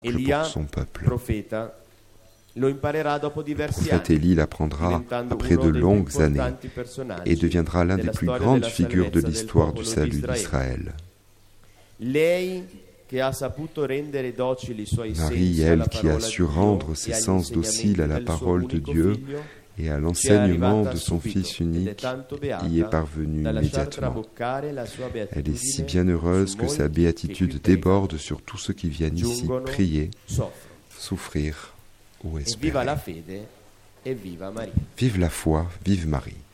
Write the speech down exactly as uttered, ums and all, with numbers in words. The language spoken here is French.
pour son peuple. Le prophète Élie l'apprendra après de longues années et deviendra l'un des plus grandes figures de l'histoire du salut d'Israël. Marie, elle, qui a su rendre ses sens dociles à la parole de Dieu et à l'enseignement de son Fils unique, y est parvenue immédiatement. Elle est si bienheureuse que sa béatitude déborde sur tous ceux qui viennent ici prier, souffrir ou espérer. Vive la foi, vive Marie.